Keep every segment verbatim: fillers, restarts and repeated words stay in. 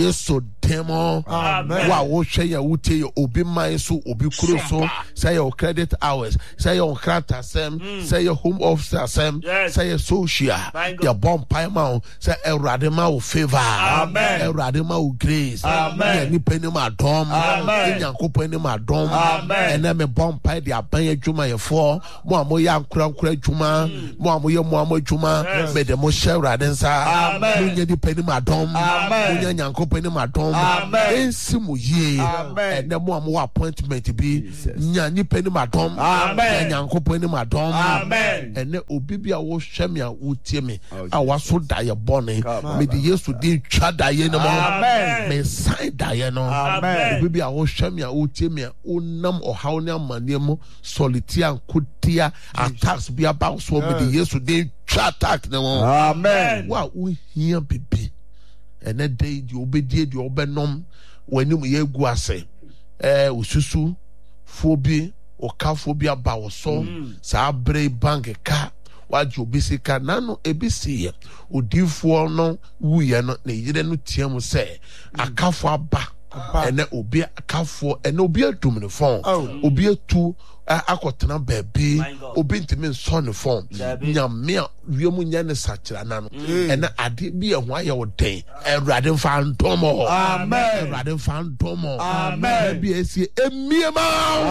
Yesu demo. Amen. Wa wo hwe ya wutie ya obi man so obi kuro so say your credit hours, say your credit asem, say your home office asem, say your social, your bomb payment, say Erade ma wo favor. Amen. Erade ma wo grace. Amen. Ni peni ma dom. Amen. Nyankopon ni ma dom. Amen. Ene me bomb pay de aban adwuma ye fo. Mo amoy ankura ankura adwuma, mo amoy mo amoy adwuma, me de mo share Erade nsa. Amen. Mo nya di peni ma dom. Amen. Mo nya Nyankopon ni ma dom. Amen. Ensimu ye. Amen. Ene mo amoy appointment bi nya ni peni ma dom. Amen. Nyankopon ni ma dom. Amen. Ene obi bi a wo hwe me a wo tie me a waso da ye bone me de Yesu din twa da ye no mo Amen. me sign da ye no Amen. obi bi a wo hwe me a wo tie me a onam ohaw ne amane mu solitia nkotia attacks bi aba so me de Yesu din twa attack ne mo Amen. wa wo hia bibi ene dey di obedie di obenom wanim ye gu ase eh ususu fobi okafo bi aba wo so sa bre bank ka wajo bisika nano ebisi odifuo no wuye no na yire no tiam se akafo aba ene obi akafo ene obi adum ne phone obi atu akotena baabi obi ntimi nso ne phone nyame a wiemu nya ne sakira nano ene ade bi ehwa ye woden Erade mfa ndomo Amen. Erade mfa ndomo Amen. bi esi emiema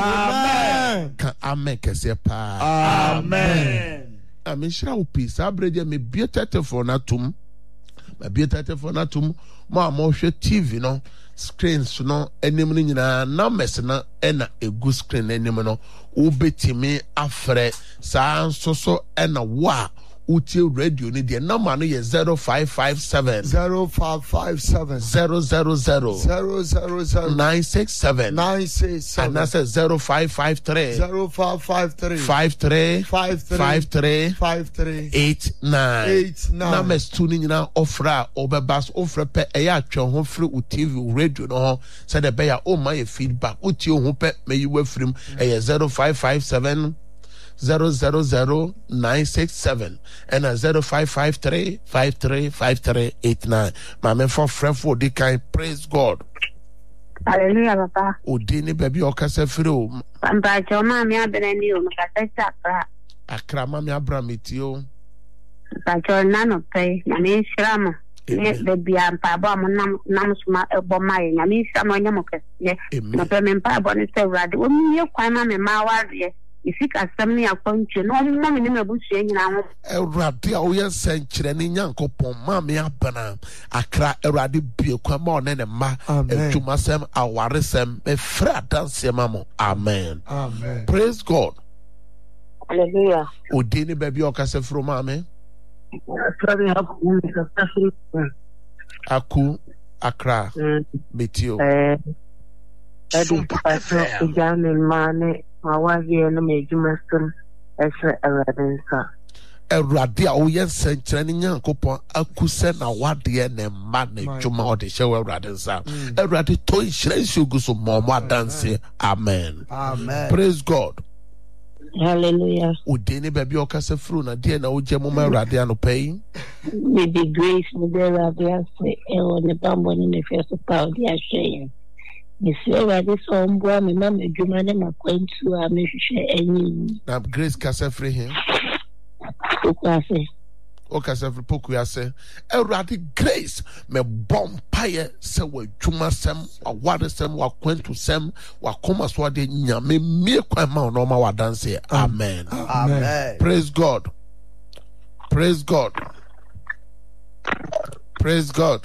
Amen. ka amen kese pa Amen. Amen shira upi sabrede me bietete for natum me bietete for natum mo amo hwe T V no screens no enim ni nyina na mesna ena egu screen enim no ubetimi afre sa nsoso ena wa utie radio ni de number no ye zero five five seven zero five five seven zero zero zero zero zero zero nine six seven nine six seven and that's zero five five three zero five five three five three five three five three five three eight nine eight nine. na mestu ni nyina ofra obebas ofra pe eya atwe ho fre u T V radio no ho said the beya o my feedback uti ho pe meyi wafrim eya zero five five seven zero zero zero nine six seven and a zero five five three five three five three eight nine. My man for friend for the kind praise God. Hallelujah, Papa. Odini baby okase firi o. Papa choma mi abeneni o makase chapra. Akra mami abramiti. Papa chona no pay na mi shramo. Ne baby ampa bo mo nam nam suma ebo mai na mi shramo nya mo kese. No pe me mpa bo ne se urade. O mi ye kwan ma me ma ware. Ifika samni akwanche no mo me ne mebusu nyina ho. Erade a wo ye senkyere ne Nyankopon ma me abana akra erade bie kwa ma one ne ma adwumasem awaresem e fra dance mamo. Amen. Amen. Praise God. Hallelujah. Odini baby okase fro mame. Aku akra betio. Eh Edi paso ijane mane awaye no mejumasem ese evidenza. Erade a wo ye senkyere ne Nyankopon akuse na wade ne ma ne dwuma ode hye erade nsa. Erade to nhire nsuguso momo adanse. Amen. Amen. Praise God. Hallelujah. Odini baby okase fro na de na oje mo ma erade anopai. May the grace of the Rabbi say, "Oh, the bamboo in the first power, they are saying." Me say, "What is on board? Me mama, you man, I'm going to a mission. Any Na Grace kase free him. okay." O kase free poku ya se. Erade Grace me bompaye se wa dwuma sem, wa wade sem, wa kwentu sem, wa koma so de nyame mie kwa ma no ma wa dance. Amen. Amen. Praise God. Praise God. Praise God.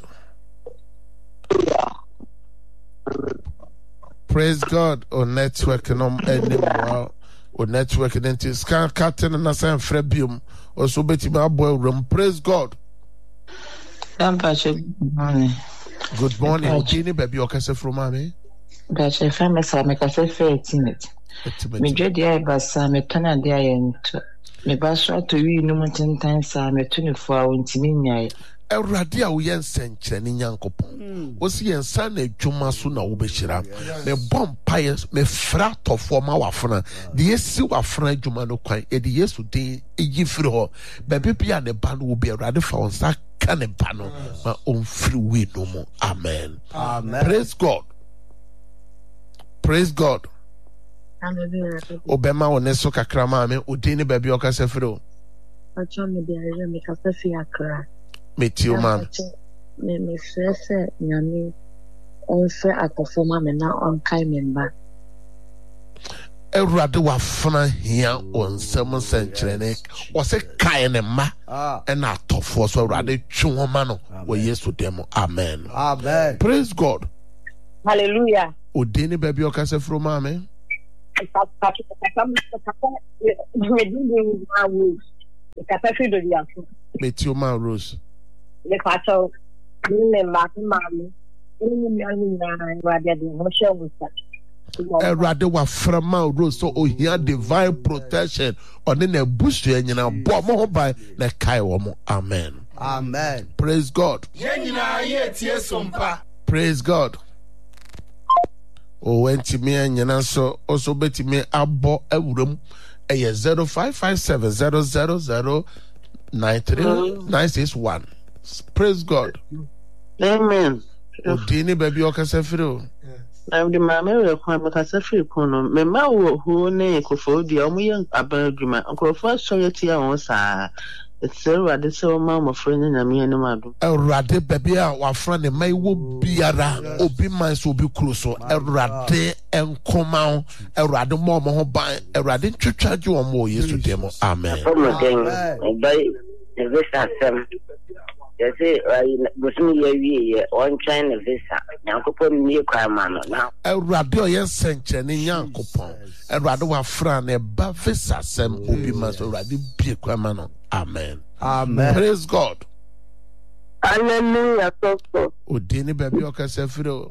Praise God. O network no anymore. O network identity scan carton na san frebium. O so beti ma boy room. Praise God. Good morning. Good morning. Odini baby okase from mami. Gache famous I make a say eighteen it. Me dread the basa me turn and the ento. Me ba so to wi no motentan sa me to ne fo a ontimi nyae. Awurade a woyɛ nsɛnkyerɛnne Nyankopɔn wo si yɛnsa na adwuma so na wobɛhyira me bɔ mpaeɛ me fra tɔfoɔ ma wafena de yɛsi wafena adwuma no kwan yɛde Yesu din ɛyi firi hɔ baabi bi a ne ba no wo bi Awurade fa wo nsa ka ne ba no ma ɔmfiri wi no mu. Amen. Amen. Praise God. Praise God. Obema wo ne so kakra ma me odin ne baabi ɔkasa firi o. Acho me de aye me kasa fi akra. Me tio man. Me me frese nyame onfe akofo ma me na onkai me mba. Awurade wafena hia onsɛm nsɛnkyerɛnne wɔse kae ne mma ɛna atɔfoɔ so Awurade twe wɔn ma no wɔ Yesu dɛm. Amen. Amen. Praise God. Hallelujah. Odin ne baabi ɔkasa firi o ma me. Me tio man Rose. Le pato ni ma ma ni ni ni na Awurade de ho hye wo sa. Awurade wafra ma Rose so ohia divine protection ɔne na busua nyina bɔ mo ho ban na kai wo mo. Amen. Amen. Praise God. Praise God. O wenti me nyina so also beti me abo awuram eye zero five five seven zero zero zero nine three nine six one. Praise God. Amen. Odini baby okasa firi o. I'm the mamma we kwa makasa firi kono me ma wo ho ne kofo dia omo ye aba adwuma nkofo so yeti a won saa it's Awurade so ma mo frɛ ne nyame anim ado. Awurade baby a wafra ne mai wo biara obi man so obi kuro so Awurade enkoma Awurade mo mo ho ban Awurade twetwaje wo mo Yesu dem. Amen. Obai visa sem yesi gosumi ye wie on China visa Nyankopɔn ni kwa ma no na Awurade o yen senkyene Nyankopɔn Awurade wafra ne ba visa sem obi man so Awurade bie kwa ma no. Amen. Amen. Praise God. Hallelujah. So so. Odini baby okasa firi o.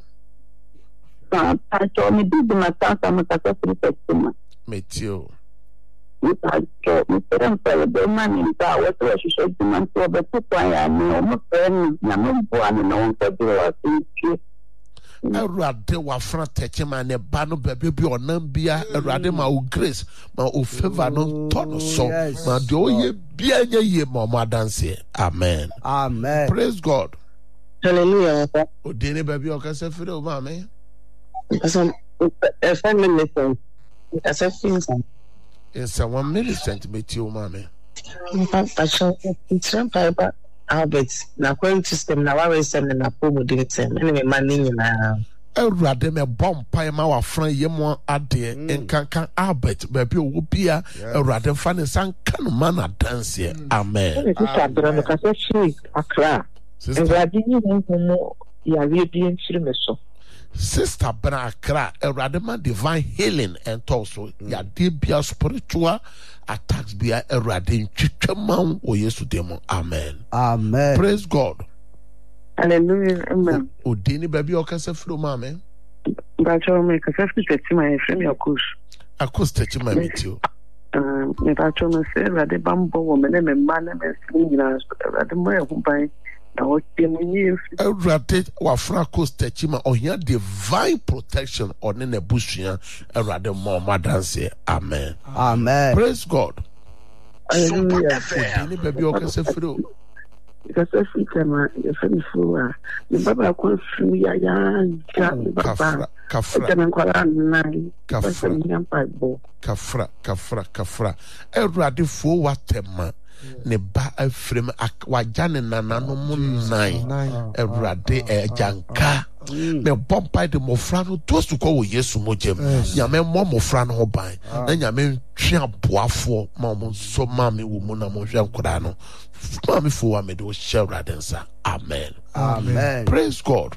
Pato me bibi matasa matasa firi pesima. Metio. Pato me serem pele de mani ta wato wa shisho diman to be to kwa ya ni o mo fen na mo bo ani na won ka bi wa ti. Awurade wafra techema ne ba no baby bi onam bia Awurade ma o grace ma o favor no tono so ma de o ye bia nya ye ma mo adanse. Amen. Amen. Praise God. Hallelujah. Odini baby okasa firi o ma me. Asam e family listen. Asa finsa. It's one millicent metio ma me. Mpa pacho trampa ba Albert na current system na wa system na pomo digitem ene me mani nyina. Awurade me bom pai ma wafra yemo ade enkankan Albert baby wo bia Awurade fa ne sanka no ma na dance. Amen. Sister Brano kasa fi akra. Awurade ni nhumo ya wie bi nchiri me so. Sister Bra Accra, Awurade ma divine healing and also ya de bia spiritual attacks bia Awurade ntwetwama wo Yesu demo. Amen. Amen. Praise God. Hallelujah. Amen. Odini baby okasa firo ma me. Bacho me kasa fi tetima e frame yakush. Akos techima metio. Uh, me bacho me se Awurade bambo wo me ne me ma ne me sin nyina Awurade mo e ho ban. Awurade wafra coast techima ohia divine protection on ne busua Awurade mo madanse. Amen. Amen. Praise God. Hallelujah. Odini baby okasa firo. Kasa fi tema e frame fuwa. Ni baba ko fu ya ya ja baba. Kafra. Kama kwala nai. Kafra. Kafra kafra kafra. Awurade fo watema. Ne ba afrem wajane nanano mu nine Awurade ejanka me bompa de mofra no to su ko wo Yesu mojem nyame mo mofra no ho ban na nyame twe aboafo ma mo so ma me wo mu na mo hwe nkora no ma me fo wa me do hye Awurade nsa. Amen. Amen. Praise God.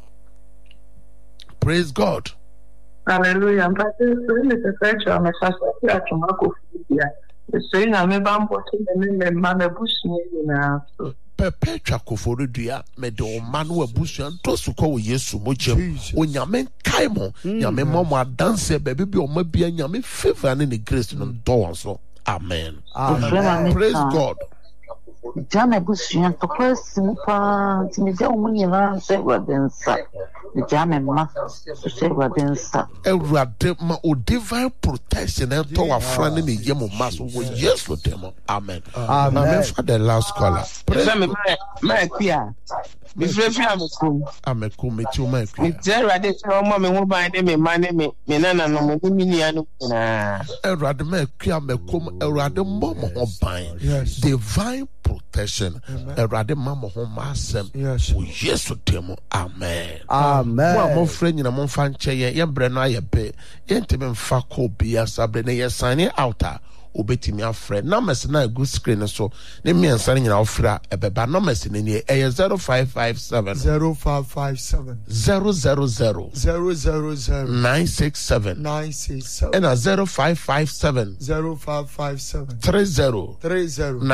Praise God. Hallelujah. But this is the first one I saw that to Marco. So na me bambo to me me ma me busu na so perpetua koforo dua me de o ma no abusuan to su ko wo Yesu mojem onyame kai mo nyame mo mo adanse bebe bi o ma bia nyame favor ne grace no do won so. Amen. Amen. Praise God. Jana busua tokwa simpa timija umunyira se wadensa jana ma se wadensa Ewurade ma o divine protection and to our friend in the yemo maso wo yes with them. Amen. Amen. For the last caller. Praise me my queer. Me free free am kom. Amen. Come me to my Me tell Rade say o mo me ho ban de me man me me nana no mo ni nia no na. Ewurade ma kwa me kom Ewurade mo mo ho ban. Divine protection. Ewurade ma mo ho ma asem. Wo yes with them. Amen. Amen. Mo mo friend nyina mo fa nche ye ye bre no aye be. Ye nteme mfa ko bia sabre na ye sign out. Obetimi afre numbers na good screen so ne me ansa nyina ofra ebeba numbers ne ne e zero five five seven zero five five seven zero zero zero zero zero zero nine six seven nine six seven and a zero five five seven zero five five seven three zero three zero